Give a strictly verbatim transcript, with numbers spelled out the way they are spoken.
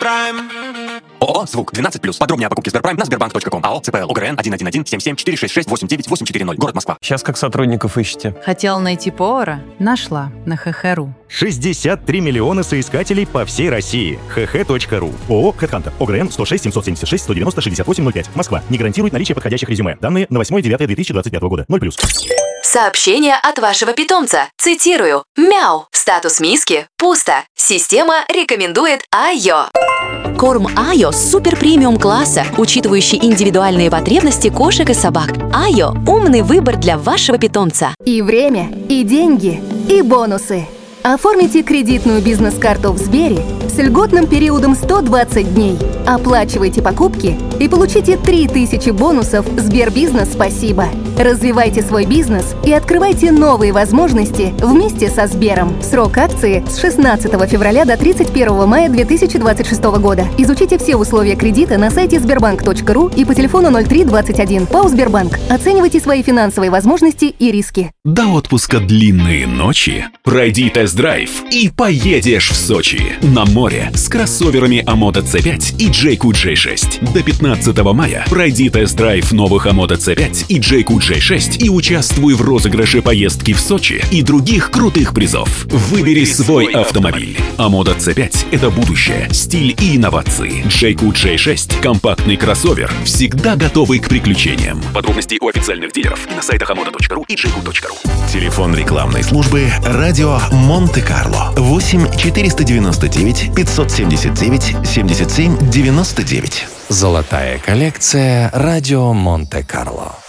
Сберпрайм. ООО «Звук» двенадцать плюс. Подробнее о покупке Сберпрайм на сбербанк точка ком. АО ЦПЛ ОГРН один один один семь семь четыре шесть шесть восемь девять восемь четыре ноль. Город Москва. Сейчас как сотрудников ищете? Хотела найти повара? Нашла на ха ха точка ру. шестьдесят три миллиона соискателей по всей России. ха ха точка ру. ООО «Хэдхантер». ОГРН сто шесть семьсот семьдесят шесть сто девяносто шестьдесят восемь ноль пять. Москва. Не гарантирует наличие подходящих резюме. Данные на восьмое девятое две тысячи двадцать пятого года. ноль плюс. Сообщение от вашего питомца. Цитирую. Мяу. Статус миски. Пусто. Система рекомендует Айо. Корм Айо супер премиум класса, учитывающий индивидуальные потребности кошек и собак. Айо – умный выбор для вашего питомца. И время, и деньги, и бонусы. Оформите кредитную бизнес-карту в Сбере с льготным периодом сто двадцать дней. Оплачивайте покупки и получите три тысячи бонусов Сбербизнес «Спасибо». Развивайте свой бизнес и открывайте новые возможности вместе со Сбером. Срок акции с шестнадцатого февраля до тридцать первого мая две тысячи двадцать шестого года. Изучите все условия кредита на сайте сбербанк точка ру и по телефону ноль три двадцать один. ПАО «Сбербанк». Оценивайте свои финансовые возможности и риски. До отпуска длинные ночи. Пройди тест-драйв и поедешь в Сочи. На море с кроссоверами Амода си пять и Джейку джей шесть. До пятнадцатого мая пройди тест-драйв новых Амода си пять и Джейку джей шесть и участвуй в розыгрыше поездки в Сочи и других крутых призов. Выбери свой автомобиль. Амода си пять – это будущее, стиль и инновации. Джейку джей шесть – компактный кроссовер, всегда готовый к приключениям. Подробности у официальных дилеров и на сайтах амода точка ру и джейку точка ру. Телефон рекламной службы «Радио Монте-Карло» восемь четыреста девяносто девять пятьсот семьдесят девять семьдесят семь девяносто девять. Золотая коллекция «Радио Монте-Карло».